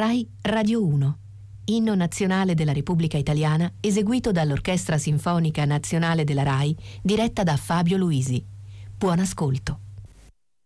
RAI Radio 1. Inno nazionale della Repubblica Italiana eseguito dall'Orchestra Sinfonica Nazionale della RAI, diretta da Fabio Luisi. Buon ascolto.